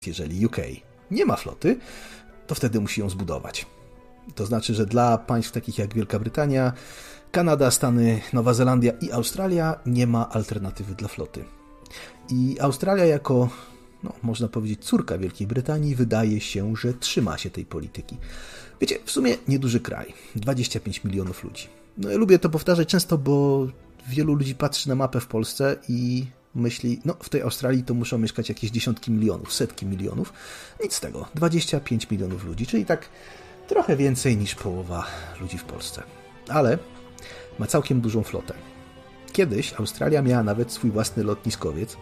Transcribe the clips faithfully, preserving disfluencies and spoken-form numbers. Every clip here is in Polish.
jeżeli U K nie ma floty, to wtedy musi ją zbudować. To znaczy, że dla państw takich jak Wielka Brytania, Kanada, Stany, Nowa Zelandia i Australia nie ma alternatywy dla floty. I Australia jako, no, można powiedzieć, córka Wielkiej Brytanii wydaje się, że trzyma się tej polityki. Wiecie, w sumie nieduży kraj, dwadzieścia pięć milionów ludzi. No ja lubię to powtarzać często, bo wielu ludzi patrzy na mapę w Polsce i myśli, no w tej Australii to muszą mieszkać jakieś dziesiątki milionów, setki milionów. Nic z tego, dwadzieścia pięć milionów ludzi, czyli tak trochę więcej niż połowa ludzi w Polsce. Ale ma całkiem dużą flotę. Kiedyś Australia miała nawet swój własny lotniskowiec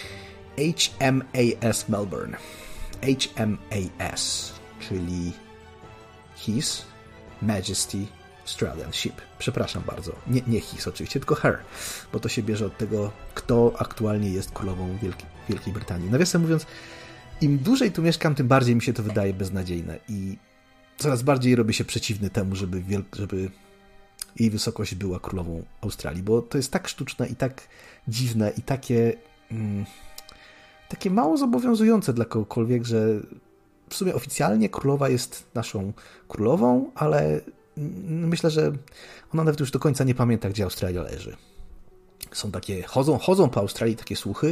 H M A S Melbourne. H M A S, czyli His Majesty Australian Ship. Przepraszam bardzo. Nie, nie His oczywiście, tylko Her, bo to się bierze od tego, kto aktualnie jest królową Wielkiej, Wielkiej Brytanii. Nawiasem mówiąc, im dłużej tu mieszkam, tym bardziej mi się to wydaje beznadziejne i coraz bardziej robię się przeciwny temu, żeby, wielk, żeby jej wysokość była królową Australii, bo to jest tak sztuczne i tak dziwne i takie mm, takie mało zobowiązujące dla kogokolwiek, że w sumie oficjalnie królowa jest naszą królową, ale myślę, że ona nawet już do końca nie pamięta, gdzie Australia leży. Są takie, chodzą, chodzą po Australii takie słuchy,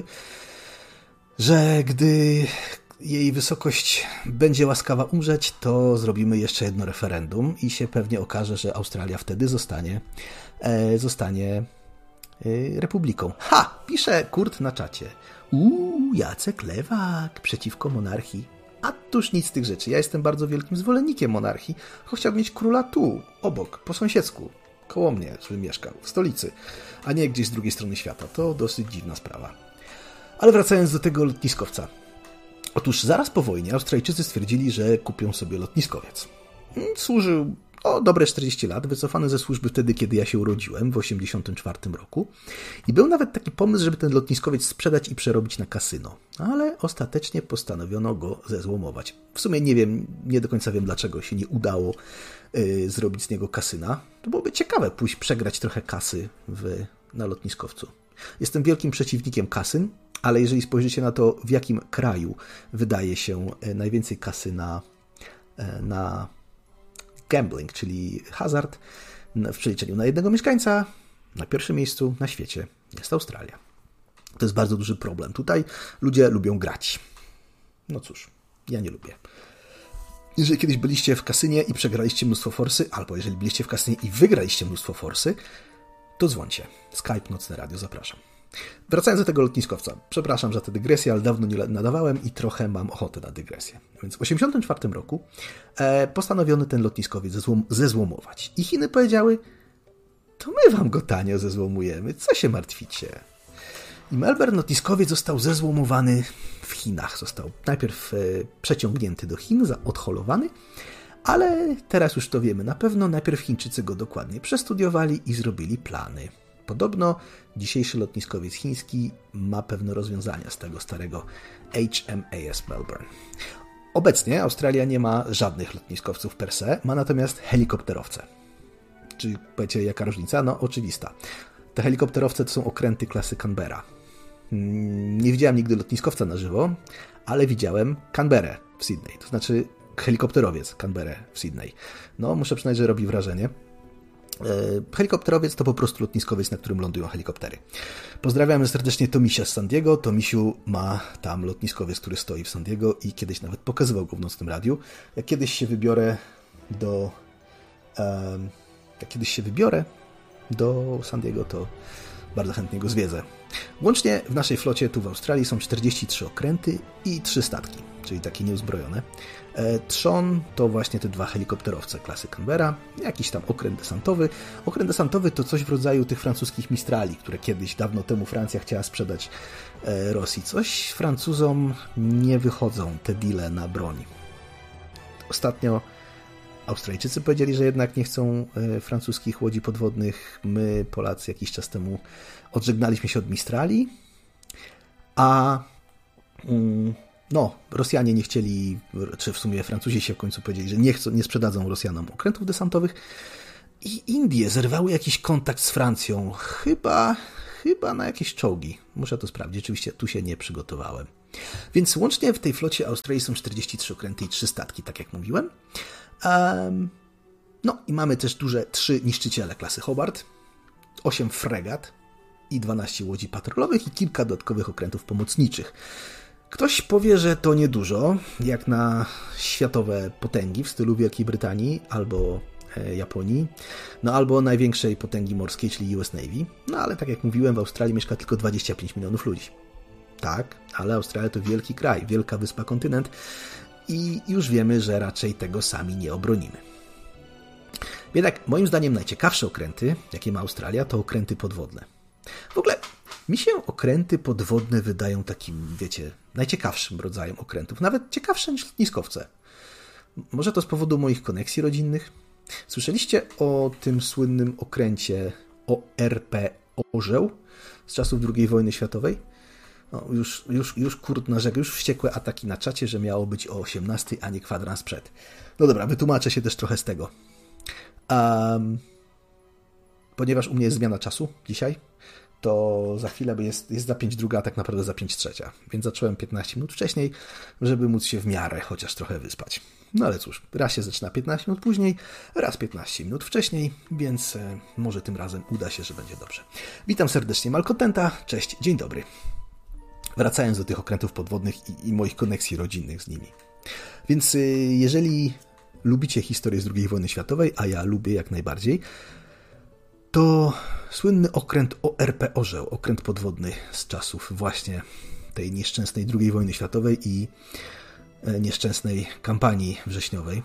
że gdy jej wysokość będzie łaskawa umrzeć, to zrobimy jeszcze jedno referendum i się pewnie okaże, że Australia wtedy zostanie, e, zostanie e, republiką. Ha! Pisze Kurt na czacie. Uuu, Jacek Lewak przeciwko monarchii. A tuż nic z tych rzeczy. Ja jestem bardzo wielkim zwolennikiem monarchii, choć chciałbym mieć króla tu, obok, po sąsiedzku, koło mnie, żebym mieszkał, w stolicy, a nie gdzieś z drugiej strony świata. To dosyć dziwna sprawa. Ale wracając do tego lotniskowca. Otóż zaraz po wojnie Australijczycy stwierdzili, że kupią sobie lotniskowiec. Służył o dobre czterdzieści lat, wycofany ze służby wtedy, kiedy ja się urodziłem, w osiemdziesiątym czwartym roku. I był nawet taki pomysł, żeby ten lotniskowiec sprzedać i przerobić na kasyno. Ale ostatecznie postanowiono go zezłomować. W sumie nie wiem, nie do końca wiem, dlaczego się nie udało yy, zrobić z niego kasyna. To byłoby ciekawe pójść przegrać trochę kasy w, na lotniskowcu. Jestem wielkim przeciwnikiem kasyn, ale jeżeli spojrzycie na to, w jakim kraju wydaje się najwięcej kasy na, na gambling, czyli hazard, w przeliczeniu na jednego mieszkańca, na pierwszym miejscu na świecie jest Australia. To jest bardzo duży problem. Tutaj ludzie lubią grać. No cóż, ja nie lubię. Jeżeli kiedyś byliście w kasynie i przegraliście mnóstwo forsy, albo jeżeli byliście w kasynie i wygraliście mnóstwo forsy, to dzwońcie. Skype, Nocne Radio, zapraszam. Wracając do tego lotniskowca. Przepraszam za tę dygresję, ale dawno nie nadawałem i trochę mam ochotę na dygresję. Więc w osiemdziesiątym czwartym roku e, postanowiono ten lotniskowiec zezłom- zezłomować. I Chiny powiedziały, to my wam go tanio zezłomujemy, co się martwicie? I Melbourne lotniskowiec został zezłomowany w Chinach. Został najpierw e, przeciągnięty do Chin, odholowany, ale teraz już to wiemy na pewno. Najpierw Chińczycy go dokładnie przestudiowali i zrobili plany. Podobno dzisiejszy lotniskowiec chiński ma pewne rozwiązania z tego starego H M A S Melbourne. Obecnie Australia nie ma żadnych lotniskowców per se, ma natomiast helikopterowce. Czy powiecie, jaka różnica? No oczywista. Te helikopterowce to są okręty klasy Canberra. Nie widziałem nigdy lotniskowca na żywo, ale widziałem Canberrę w Sydney, to znaczy helikopterowiec Canberrę w Sydney. No, muszę przyznać, że robi wrażenie. Helikopterowiec to po prostu lotniskowiec, na którym lądują helikoptery. Pozdrawiamy serdecznie Tomisia z San Diego. Tomisiu ma tam lotniskowiec, który stoi w San Diego i kiedyś nawet pokazywał go w Nocnym Radiu. Jak kiedyś się wybiorę do um, jak kiedyś się wybiorę do San Diego, to bardzo chętnie go zwiedzę. Łącznie w naszej flocie tu w Australii są czterdzieści trzy okręty i trzy statki, czyli takie nieuzbrojone. Trzon to właśnie te dwa helikopterowce klasy Canberra, jakiś tam okręt desantowy. Okręt desantowy to coś w rodzaju tych francuskich Mistrali, które kiedyś, dawno temu Francja chciała sprzedać Rosji. Coś Francuzom nie wychodzą te deale na broń. Ostatnio Australijczycy powiedzieli, że jednak nie chcą francuskich łodzi podwodnych. My, Polacy, jakiś czas temu odżegnaliśmy się od Mistrali, a no, Rosjanie nie chcieli, czy w sumie Francuzi się w końcu powiedzieli, że nie, chcą, nie sprzedadzą Rosjanom okrętów desantowych i Indie zerwały jakiś kontakt z Francją. Chyba, chyba na jakieś czołgi. Muszę to sprawdzić. Oczywiście tu się nie przygotowałem. Więc łącznie w tej flocie Australii są czterdzieści trzy okręty i trzy statki, tak jak mówiłem. Um, no i mamy też duże trzy niszczyciele klasy Hobart, osiem fregat i dwanaście łodzi patrolowych i kilka dodatkowych okrętów pomocniczych. Ktoś powie, że to niedużo, jak na światowe potęgi w stylu Wielkiej Brytanii albo Japonii, no albo największej potęgi morskiej, czyli U S Navy. No ale tak jak mówiłem, w Australii mieszka tylko dwadzieścia pięć milionów ludzi. Tak, ale Australia to wielki kraj, wielka wyspa, kontynent i już wiemy, że raczej tego sami nie obronimy. Jednak moim zdaniem najciekawsze okręty, jakie ma Australia, to okręty podwodne. W ogóle mi się okręty podwodne wydają takim, wiecie, najciekawszym rodzajem okrętów, nawet ciekawsze niż lotniskowce. Może to z powodu moich koneksji rodzinnych? Słyszeliście o tym słynnym okręcie O R P Orzeł z czasów drugiej wojny światowej? No, już, już, już kurt narzekł, już wściekłe ataki na czacie, że miało być o osiemnastej, a nie kwadrans przed. No dobra, wytłumaczę się też trochę z tego. Um, ponieważ u mnie jest zmiana czasu dzisiaj, to za chwilę jest, jest za pięć druga, a tak naprawdę za pięć trzecia. Więc zacząłem piętnaście minut wcześniej, żeby móc się w miarę chociaż trochę wyspać. No ale cóż, raz się zaczyna piętnaście minut później, raz piętnaście minut wcześniej, więc e, może tym razem uda się, że będzie dobrze. Witam serdecznie Malkontenta, cześć, dzień dobry. Wracając do tych okrętów podwodnych i, i moich koneksji rodzinnych z nimi. Więc e, jeżeli lubicie historię z drugiej wojny światowej, a ja lubię jak najbardziej, to słynny okręt O R P Orzeł, okręt podwodny z czasów właśnie tej nieszczęsnej drugiej wojny światowej i nieszczęsnej kampanii wrześniowej.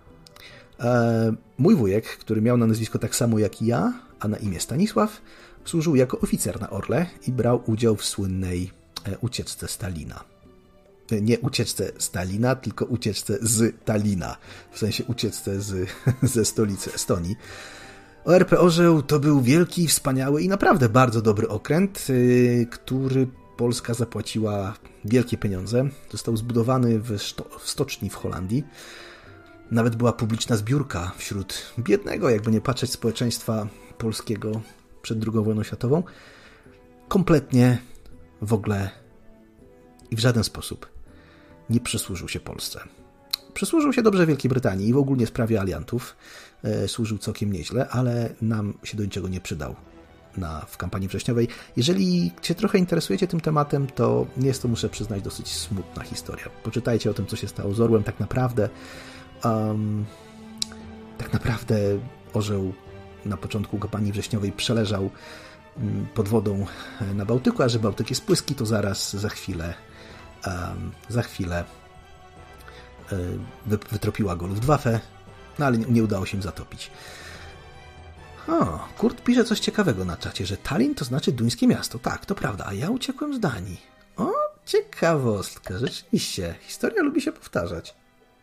Mój wujek, który miał na nazwisko tak samo jak i ja, a na imię Stanisław, służył jako oficer na Orle i brał udział w słynnej ucieczce Stalina. Nie ucieczce Stalina, tylko ucieczce z Talina, w sensie ucieczce z, ze stolicy Estonii. O R P Orzeł to był wielki, wspaniały i naprawdę bardzo dobry okręt, który Polska zapłaciła wielkie pieniądze. Został zbudowany w, szto- w stoczni w Holandii. Nawet była publiczna zbiórka wśród biednego, jakby nie patrzeć, społeczeństwa polskiego przed drugą wojną światową. Kompletnie w ogóle i w żaden sposób nie przysłużył się Polsce. Przysłużył się dobrze Wielkiej Brytanii i w ogóle sprawie aliantów. E, służył całkiem nieźle, ale nam się do niczego nie przydał na, w kampanii wrześniowej. Jeżeli się trochę interesujecie tym tematem, to jest to, muszę przyznać, dosyć smutna historia. Poczytajcie o tym, co się stało z Orłem. Tak naprawdę um, tak naprawdę Orzeł na początku kampanii wrześniowej przeleżał um, pod wodą na Bałtyku, a że Bałtyk jest płyski, to zaraz za chwilę um, za chwilę um, wytropiła go Luftwaffe, no ale nie, nie udało się im zatopić. O, Kurt pisze coś ciekawego na czacie, że Tallinn to znaczy duńskie miasto. Tak, to prawda, a ja uciekłem z Danii. O, ciekawostka, rzeczywiście. Historia lubi się powtarzać.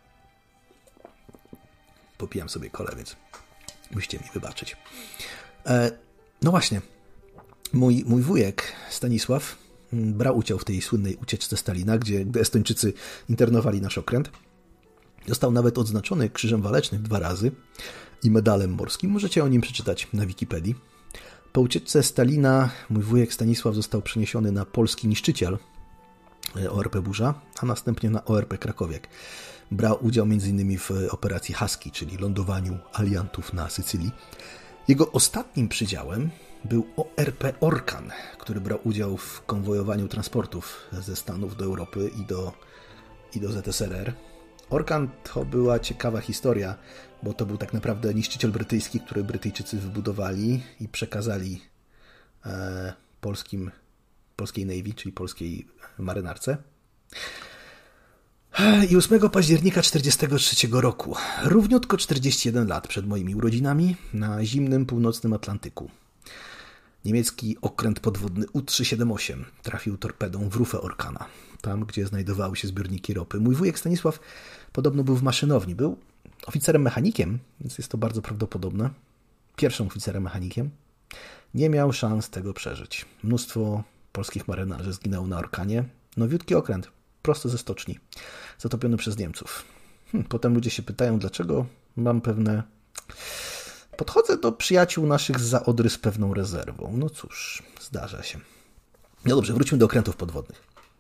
Popijam sobie kolę, więc musicie mi wybaczyć. E, no właśnie, mój, mój wujek Stanisław brał udział w tej słynnej ucieczce Stalina, gdzie gdy Estończycy internowali nasz okręt. Został nawet odznaczony Krzyżem Walecznym dwa razy i medalem morskim. Możecie o nim przeczytać na Wikipedii. Po ucieczce Stalina mój wujek Stanisław został przeniesiony na polski niszczyciel O R P Burza, a następnie na O R P Krakowiak. Brał udział między innymi w operacji Husky, czyli lądowaniu aliantów na Sycylii. Jego ostatnim przydziałem był O R P Orkan, który brał udział w konwojowaniu transportów ze Stanów do Europy i do, i do Z S R R. Orkan to była ciekawa historia, bo to był tak naprawdę niszczyciel brytyjski, który Brytyjczycy wybudowali i przekazali e, polskim, polskiej Navy, czyli polskiej marynarce. I ósmego października tysiąc dziewięćset czterdziestego trzeciego roku, równiutko czterdzieści jeden lat przed moimi urodzinami, na zimnym północnym Atlantyku, niemiecki okręt podwodny U trzysta siedemdziesiąt osiem trafił torpedą w rufę Orkana, tam gdzie znajdowały się zbiorniki ropy. Mój wujek Stanisław podobno był w maszynowni, był oficerem mechanikiem, więc jest to bardzo prawdopodobne, pierwszym oficerem mechanikiem. Nie miał szans tego przeżyć. Mnóstwo polskich marynarzy zginęło na Orkanie. Nowiutki okręt, prosto ze stoczni, zatopiony przez Niemców. Hm, potem ludzie się pytają, dlaczego mam pewne... Podchodzę do przyjaciół naszych zza Odry z pewną rezerwą. No cóż, zdarza się. No dobrze, wróćmy do okrętów podwodnych.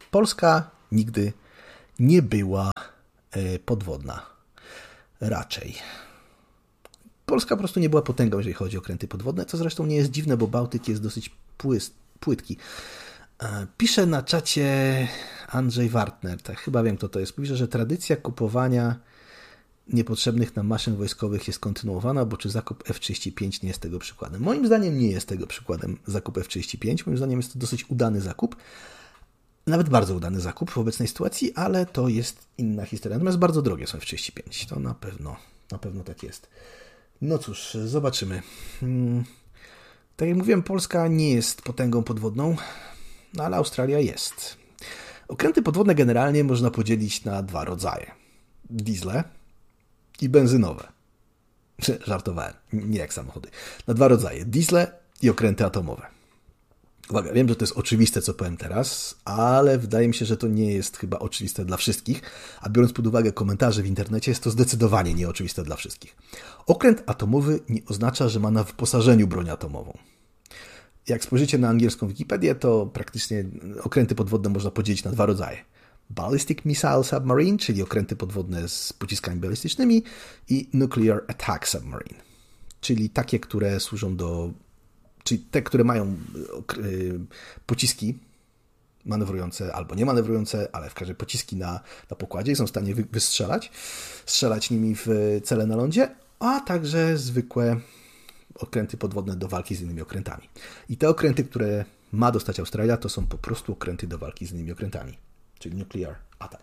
Polska nigdy nie była podwodna. Raczej. Polska po prostu nie była potęgą, jeżeli chodzi o okręty podwodne, co zresztą nie jest dziwne, bo Bałtyk jest dosyć płytki. Pisze na czacie Andrzej Wartner, tak, chyba wiem, kto to jest. Pisze, że tradycja kupowania niepotrzebnych nam maszyn wojskowych jest kontynuowana, bo czy zakup F trzydzieści pięć nie jest tego przykładem? Moim zdaniem nie jest tego przykładem zakup F trzydzieści pięć. Moim zdaniem jest to dosyć udany zakup. Nawet bardzo udany zakup w obecnej sytuacji, ale to jest inna historia. Natomiast bardzo drogie są F trzydzieści pięć. To na pewno, na pewno tak jest. No cóż, zobaczymy. Tak jak mówiłem, Polska nie jest potęgą podwodną, no ale Australia jest. Okręty podwodne generalnie można podzielić na dwa rodzaje. Diesle i benzynowe. Żartowałem, nie jak samochody. Na dwa rodzaje. Diesle i okręty atomowe. Uwaga, wiem, że to jest oczywiste, co powiem teraz, ale wydaje mi się, że to nie jest chyba oczywiste dla wszystkich, a biorąc pod uwagę komentarze w internecie, jest to zdecydowanie nieoczywiste dla wszystkich. Okręt atomowy nie oznacza, że ma na wyposażeniu broń atomową. Jak spojrzycie na angielską Wikipedię, to praktycznie okręty podwodne można podzielić na dwa rodzaje. Ballistic Missile Submarine, czyli okręty podwodne z pociskami balistycznymi, i Nuclear Attack Submarine, czyli takie, które służą do... czyli te, które mają pociski manewrujące albo nie manewrujące, ale w każdym razie pociski na, na pokładzie i są w stanie wystrzelać, strzelać nimi w cele na lądzie, a także zwykłe okręty podwodne do walki z innymi okrętami. I te okręty, które ma dostać Australia, to są po prostu okręty do walki z innymi okrętami, czyli Nuclear Attack.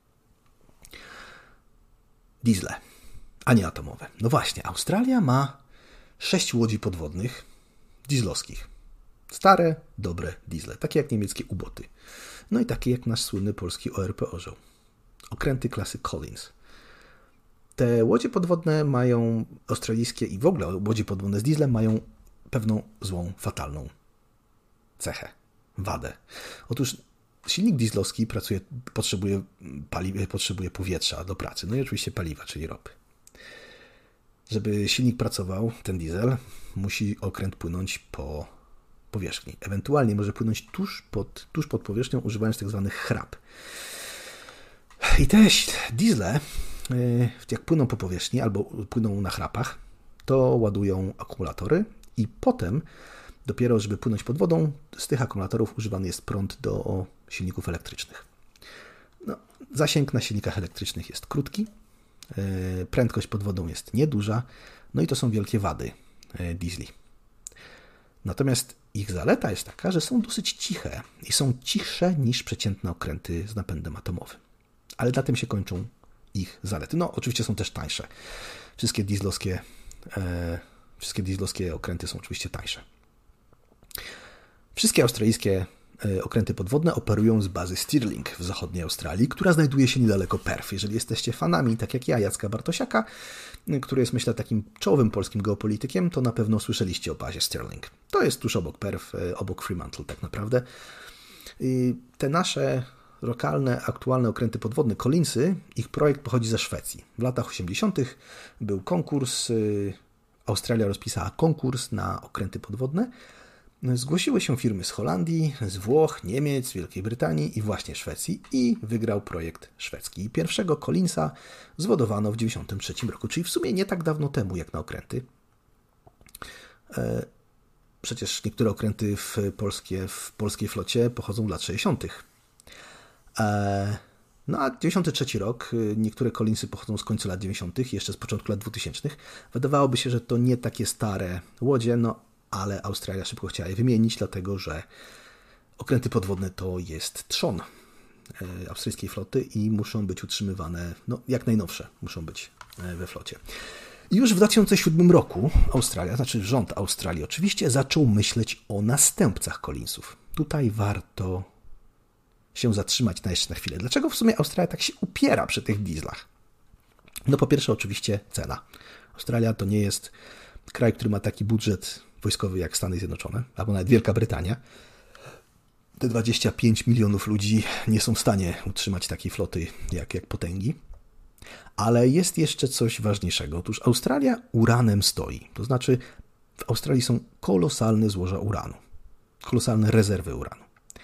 Diesle, a nie atomowe. No właśnie, Australia ma sześć łodzi podwodnych, dieslowskich. Stare, dobre diesle, takie jak niemieckie U-boty. No i takie jak nasz słynny polski O R P Orzeł. Okręty klasy Collins. Te łodzie podwodne mają, australijskie i w ogóle łodzie podwodne z dieslem mają pewną złą, fatalną cechę, wadę. Otóż silnik dieslowski pracuje, potrzebuje, pali, potrzebuje powietrza do pracy, no i oczywiście paliwa, czyli ropy. Żeby silnik pracował, ten diesel, musi okręt płynąć po powierzchni. Ewentualnie może płynąć tuż pod, tuż pod powierzchnią, używając tak zwanych chrap. I te diesle, jak płyną po powierzchni albo płyną na chrapach, to ładują akumulatory i potem dopiero, żeby płynąć pod wodą, z tych akumulatorów używany jest prąd do silników elektrycznych. No, zasięg na silnikach elektrycznych jest krótki, prędkość pod wodą jest nieduża, no i to są wielkie wady diesli. Natomiast ich zaleta jest taka, że są dosyć ciche i są cichsze niż przeciętne okręty z napędem atomowym. Ale na tym się kończą ich zalety. No, oczywiście są też tańsze. Wszystkie dieslowskie, e, wszystkie dieslowskie okręty są oczywiście tańsze. Wszystkie australijskie okręty podwodne operują z bazy Stirling w zachodniej Australii, która znajduje się niedaleko Perth. Jeżeli jesteście fanami, tak jak ja, Jacka Bartosiaka, który jest, myślę, takim czołowym polskim geopolitykiem, to na pewno słyszeliście o bazie Stirling. To jest tuż obok Perth, obok Fremantle tak naprawdę. I te nasze lokalne, aktualne okręty podwodne, Collinsy, ich projekt pochodzi ze Szwecji. W latach osiemdziesiątych był konkurs, Australia rozpisała konkurs na okręty podwodne. Zgłosiły się firmy z Holandii, z Włoch, Niemiec, Wielkiej Brytanii i właśnie Szwecji i wygrał projekt szwedzki. Pierwszego Collinsa zwodowano w dziewięćdziesiątym trzecim roku, czyli w sumie nie tak dawno temu jak na okręty. Przecież niektóre okręty w, polskie, w polskiej flocie pochodzą z lat sześćdziesiątych. No a dziewięćdziesiąty trzeci rok, niektóre Collinsy pochodzą z końca lat dziewięćdziesiątych, jeszcze z początku lat dwutysięcznych. Wydawałoby się, że to nie takie stare łodzie, no ale Australia szybko chciała je wymienić, dlatego że okręty podwodne to jest trzon australijskiej floty i muszą być utrzymywane, no jak najnowsze muszą być we flocie. I już w dwa tysiące siódmym roku Australia, znaczy rząd Australii oczywiście, zaczął myśleć o następcach Collinsów. Tutaj warto się zatrzymać na jeszcze na chwilę. Dlaczego w sumie Australia tak się upiera przy tych dieslach? No po pierwsze oczywiście cena. Australia to nie jest kraj, który ma taki budżet wojskowy jak Stany Zjednoczone, albo nawet Wielka Brytania. Te dwadzieścia pięć milionów ludzi nie są w stanie utrzymać takiej floty jak, jak potęgi. Ale jest jeszcze coś ważniejszego. Otóż Australia uranem stoi. To znaczy w Australii są kolosalne złoża uranu. Kolosalne rezerwy uranu.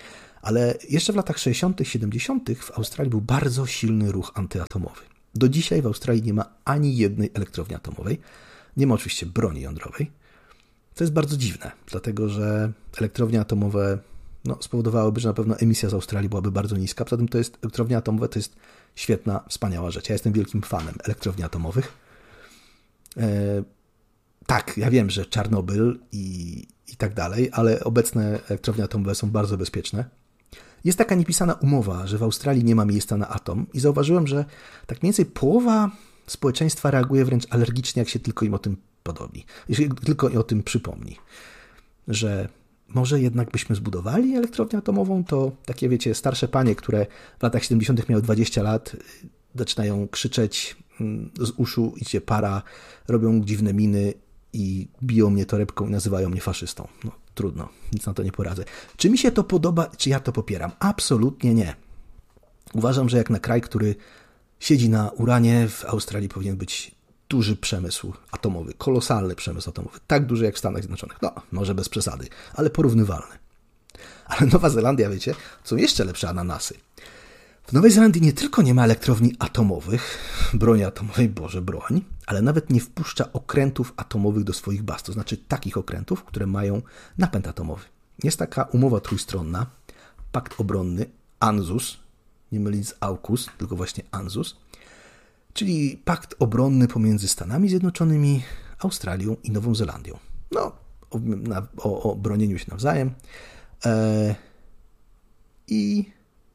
Ale jeszcze w latach sześćdziesiątych, siedemdziesiątych w Australii był bardzo silny ruch antyatomowy. Do dzisiaj w Australii nie ma ani jednej elektrowni atomowej. Nie ma oczywiście broni jądrowej. To jest bardzo dziwne, dlatego że elektrownie atomowe no, spowodowałyby, że na pewno emisja z Australii byłaby bardzo niska. Poza tym to jest, elektrownie atomowe to jest świetna, wspaniała rzecz. Ja jestem wielkim fanem elektrowni atomowych. E, tak, ja wiem, że Czarnobyl i, i tak dalej, ale obecne elektrownie atomowe są bardzo bezpieczne. Jest taka niepisana umowa, że w Australii nie ma miejsca na atom i zauważyłem, że tak mniej więcej połowa społeczeństwa reaguje wręcz alergicznie, jak się tylko im o tym podobni, jeśli tylko o tym przypomni, że może jednak byśmy zbudowali elektrownię atomową, to takie, wiecie, starsze panie, które w latach siedemdziesiątych miały dwadzieścia lat, zaczynają krzyczeć z uszu, idzie para, robią dziwne miny i biją mnie torebką i nazywają mnie faszystą. No trudno, nic na to nie poradzę. Czy mi się to podoba, czy ja to popieram? Absolutnie nie. Uważam, że jak na kraj, który siedzi na uranie, w Australii powinien być duży przemysł atomowy, kolosalny przemysł atomowy, tak duży jak w Stanach Zjednoczonych. No, może bez przesady, ale porównywalny. Ale Nowa Zelandia, wiecie, są jeszcze lepsze ananasy. W Nowej Zelandii nie tylko nie ma elektrowni atomowych, broni atomowej, Boże, broń, ale nawet nie wpuszcza okrętów atomowych do swoich baz, to znaczy takich okrętów, które mają napęd atomowy. Jest taka umowa trójstronna, pakt obronny, ANZUS, nie mylić z AUKUS, tylko właśnie ANZUS, czyli pakt obronny pomiędzy Stanami Zjednoczonymi, Australią i Nową Zelandią. No, o, na, o, o bronieniu się nawzajem. E, I...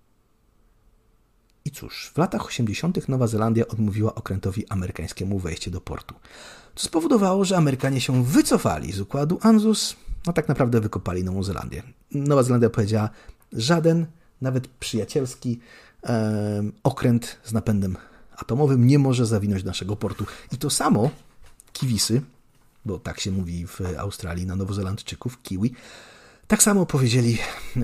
I cóż, w latach osiemdziesiątych Nowa Zelandia odmówiła okrętowi amerykańskiemu wejście do portu. To spowodowało, że Amerykanie się wycofali z układu ANZUS, no tak naprawdę wykopali Nową Zelandię. Nowa Zelandia powiedziała, żaden, nawet przyjacielski e, okręt z napędem atomowym nie może zawinąć do naszego portu. I to samo kiwisy, bo tak się mówi w Australii na Nowozelandczyków, kiwi, tak samo powiedzieli,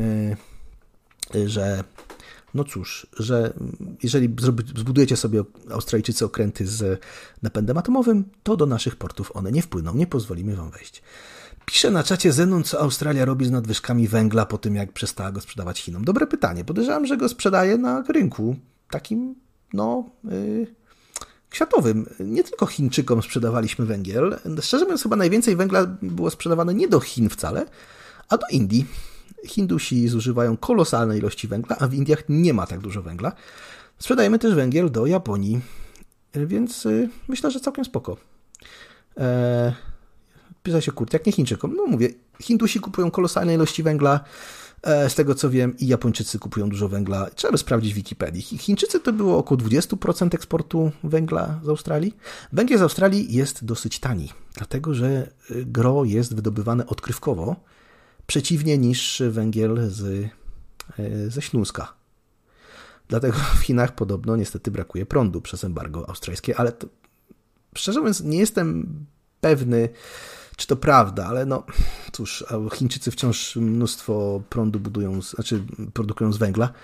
e, że no cóż, że jeżeli zbudujecie sobie Australijczycy okręty z napędem atomowym, to do naszych portów one nie wpłyną, nie pozwolimy wam wejść. Pisze na czacie Zenon, co Australia robi z nadwyżkami węgla po tym, jak przestała go sprzedawać Chinom. Dobre pytanie. Podejrzewam, że go sprzedaje na rynku takim, no, yy, światowym. Nie tylko Chińczykom sprzedawaliśmy węgiel. Szczerze mówiąc, chyba najwięcej węgla było sprzedawane nie do Chin wcale, a do Indii. Hindusi zużywają kolosalne ilości węgla, a w Indiach nie ma tak dużo węgla. Sprzedajemy też węgiel do Japonii, więc yy, myślę, że całkiem spoko. Eee, Pisze się kurt, jak nie Chińczykom. No mówię, Hindusi kupują kolosalne ilości węgla, e, z tego co wiem, i Japończycy kupują dużo węgla. Trzeba by sprawdzić w Wikipedii. Chińczycy to było około dwadzieścia procent eksportu węgla z Australii. Węgiel z Australii jest dosyć tani, dlatego że gro jest wydobywane odkrywkowo, przeciwnie niż węgiel z, ze Śląska. Dlatego w Chinach podobno niestety brakuje prądu przez embargo australijskie, ale to, szczerze mówiąc nie jestem pewny, czy to prawda, ale no cóż, Chińczycy wciąż mnóstwo prądu budują, znaczy produkują z węgla.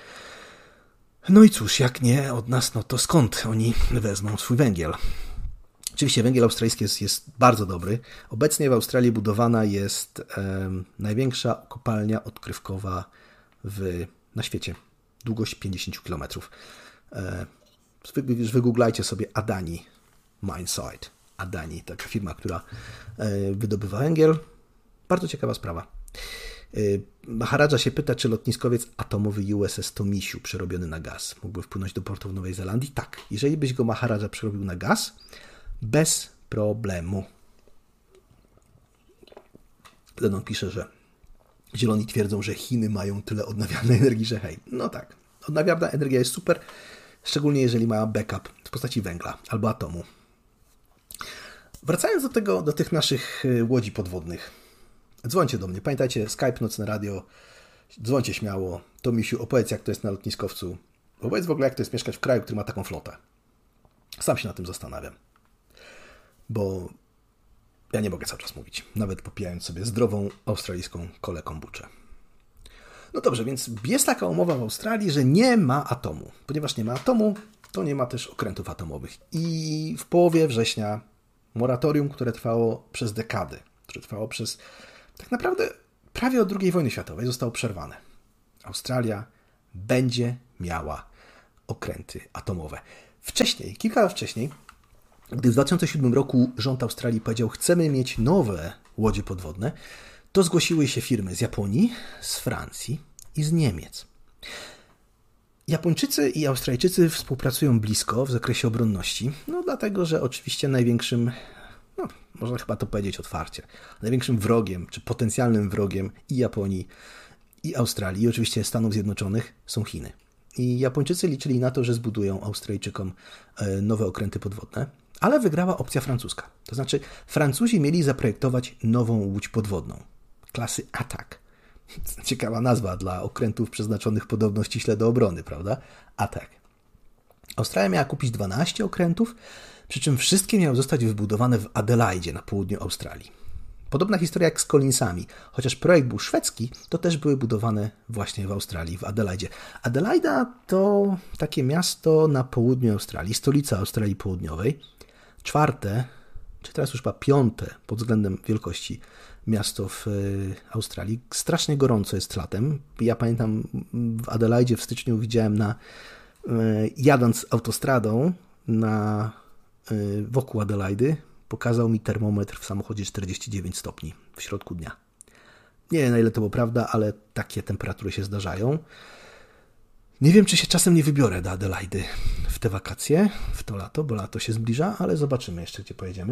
No i cóż, jak nie od nas, no to skąd oni wezmą swój węgiel? Oczywiście węgiel australijski jest, jest bardzo dobry. Obecnie w Australii budowana jest e, największa kopalnia odkrywkowa w, na świecie. Długość pięćdziesiąt kilometrów. E, wy, wygooglajcie sobie Adani Mine Site. Adani, taka firma, która e, wydobywa węgiel. Bardzo ciekawa sprawa. E, Maharadża się pyta, czy lotniskowiec atomowy U S S Tomisiu przerobiony na gaz mógłby wpłynąć do portu w Nowej Zelandii? Tak. Jeżeli byś go Maharadża przerobił na gaz, bez problemu. Lenon pisze, że zieloni twierdzą, że Chiny mają tyle odnawialnej energii, że hej, no tak, odnawialna energia jest super, szczególnie jeżeli ma backup w postaci węgla albo atomu. Wracając do tego, do tych naszych łodzi podwodnych, dzwońcie do mnie, pamiętajcie, Skype, Nocne Radio, dzwońcie śmiało, Tomisiu, opowiedz jak to jest na lotniskowcu, opowiedz w ogóle jak to jest mieszkać w kraju, który ma taką flotę. Sam się na tym zastanawiam. Bo ja nie mogę cały czas mówić, nawet popijając sobie zdrową australijską kolę kombuczę. No dobrze, więc jest taka umowa w Australii, że nie ma atomu. Ponieważ nie ma atomu, to nie ma też okrętów atomowych. I w połowie września moratorium, które trwało przez dekady, które trwało przez tak naprawdę prawie od drugiej wojny światowej, zostało przerwane. Australia będzie miała okręty atomowe. Wcześniej, kilka lat wcześniej, gdy w dwa tysiące siódmym roku rząd Australii powiedział, chcemy mieć nowe łodzie podwodne, to zgłosiły się firmy z Japonii, z Francji i z Niemiec. Japończycy i Australijczycy współpracują blisko w zakresie obronności, no dlatego, że oczywiście największym, no można chyba to powiedzieć otwarcie, największym wrogiem, czy potencjalnym wrogiem i Japonii, i Australii, i oczywiście Stanów Zjednoczonych są Chiny. I Japończycy liczyli na to, że zbudują Australijczykom nowe okręty podwodne, ale wygrała opcja francuska. To znaczy Francuzi mieli zaprojektować nową łódź podwodną, klasy Attack. Ciekawa nazwa dla okrętów przeznaczonych podobno ściśle do obrony, prawda? Attack. Australia miała kupić dwanaście okrętów, przy czym wszystkie miały zostać wybudowane w Adelaide na południu Australii. Podobna historia jak z Collinsami. Chociaż projekt był szwedzki, to też były budowane właśnie w Australii, w Adelaide. Adelaida to takie miasto na południu Australii, stolica Australii Południowej. Czwarte, czy teraz już chyba piąte pod względem wielkości miasto w Australii. Strasznie gorąco jest latem. Ja pamiętam w Adelaide w styczniu widziałem na jadąc autostradą na, wokół Adelaidy, pokazał mi termometr w samochodzie czterdzieści dziewięć stopni w środku dnia. Nie wiem, na ile to było prawda, ale takie temperatury się zdarzają. Nie wiem, czy się czasem nie wybiorę do Adelaidy w te wakacje, w to lato, bo lato się zbliża, ale zobaczymy jeszcze, gdzie pojedziemy.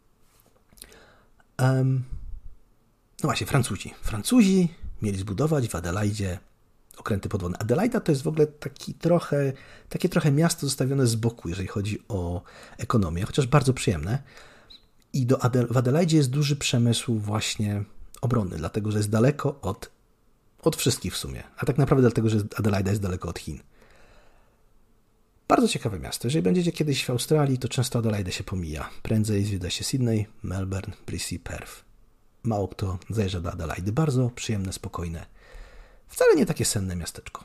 Um, no właśnie, Francuzi. Francuzi mieli zbudować w Adelaidzie okręty podwodne. Adelaida to jest w ogóle taki trochę, takie trochę miasto zostawione z boku, jeżeli chodzi o ekonomię, chociaż bardzo przyjemne. I do Adel- w Adelaidzie jest duży przemysł właśnie obronny, dlatego że jest daleko od, od wszystkich w sumie. A tak naprawdę dlatego, że Adelaida jest daleko od Chin. Bardzo ciekawe miasto. Jeżeli będziecie kiedyś w Australii, to często Adelaidę się pomija. Prędzej zwiedza się Sydney, Melbourne, Brisbane, Perth. Mało kto zajeżdża do Adelaidy. Bardzo przyjemne, spokojne. Wcale nie takie senne miasteczko.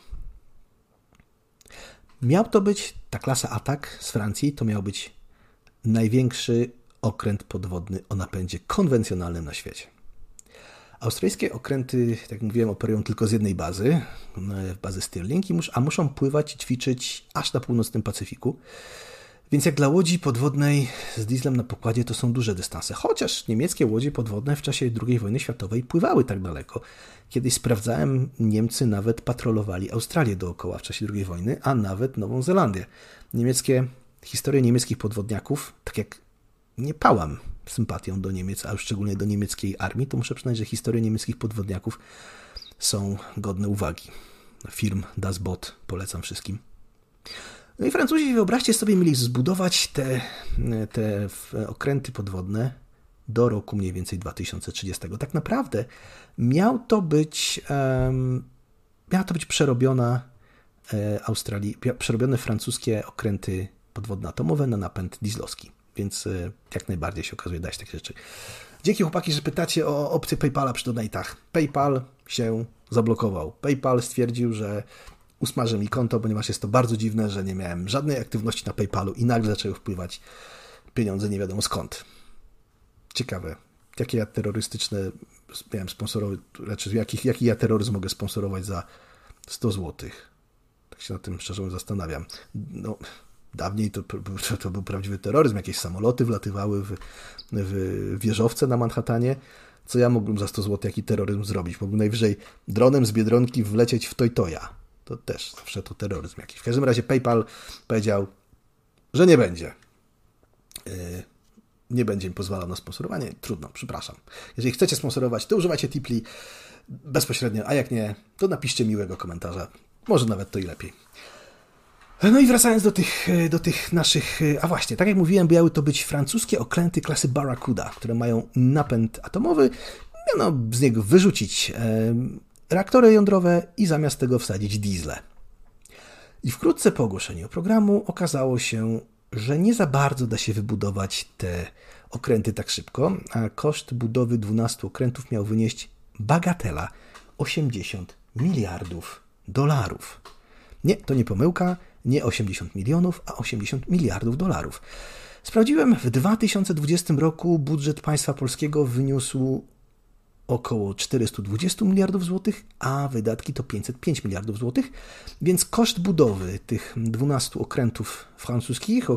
Miał to być, ta klasa Attack z Francji, to miał być największy okręt podwodny o napędzie konwencjonalnym na świecie. Australijskie okręty, tak jak mówiłem, operują tylko z jednej bazy, bazy Stirling, a muszą pływać i ćwiczyć aż na północnym Pacyfiku. Więc jak dla łodzi podwodnej z dieslem na pokładzie to są duże dystanse. Chociaż niemieckie łodzie podwodne w czasie drugiej wojny światowej pływały tak daleko. Kiedyś sprawdzałem, Niemcy nawet patrolowali Australię dookoła w czasie drugiej wojny, a nawet Nową Zelandię. Niemieckie, historie niemieckich podwodniaków, tak jak nie pałam sympatią do Niemiec, a już szczególnie do niemieckiej armii, to muszę przyznać, że historie niemieckich podwodniaków są godne uwagi. Film Das Boot polecam wszystkim. No i Francuzi, wyobraźcie sobie, mieli zbudować te, te okręty podwodne do roku mniej więcej dwa tysiące trzydziestego. Tak naprawdę miał to być, um, miała to być przerobiona e, Australii, przerobione francuskie okręty podwodne atomowe na napęd dieslowski. Więc e, jak najbardziej się okazuje dać takie rzeczy. Dzięki chłopaki, że pytacie o opcję PayPala przy donatach. PayPal się zablokował. PayPal stwierdził, że usmaży mi konto, ponieważ jest to bardzo dziwne, że nie miałem żadnej aktywności na PayPalu i nagle zaczęły wpływać pieniądze nie wiadomo skąd. Ciekawe, jakie ja terrorystyczne miałem sponsorować, znaczy jakich, jaki ja terroryzm mogę sponsorować za sto złotych. Tak się nad tym szczerze mówiąc zastanawiam. No, dawniej to, to, to był prawdziwy terroryzm, jakieś samoloty wlatywały w, w wieżowce na Manhattanie. Co ja mógłbym za sto złotych jaki terroryzm zrobić? Mógłbym najwyżej dronem z Biedronki wlecieć w Toy-Toya. To też zawsze to terroryzm jakiś. W każdym razie PayPal powiedział, że nie będzie. Yy, nie będzie mi pozwalał na sponsorowanie. Trudno, przepraszam. Jeżeli chcecie sponsorować, to używajcie Tipli bezpośrednio, a jak nie, to napiszcie miłego komentarza. Może nawet to i lepiej. No i wracając do tych, do tych naszych... A właśnie, tak jak mówiłem, miały to być francuskie okręty klasy Barracuda, które mają napęd atomowy. Miano z niego wyrzucić yy, reaktory jądrowe i zamiast tego wsadzić diesle. I wkrótce po ogłoszeniu programu okazało się, że nie za bardzo da się wybudować te okręty tak szybko, a koszt budowy dwunastu okrętów miał wynieść bagatela osiemdziesiąt miliardów dolarów. Nie, to nie pomyłka, nie osiemdziesiąt milionów, a osiemdziesiąt miliardów dolarów. Sprawdziłem, w dwa tysiące dwudziestym roku budżet państwa polskiego wyniósł około czterysta dwadzieścia miliardów złotych, a wydatki to pięćset pięć miliardów złotych, więc koszt budowy tych dwunastu okrętów francuskich,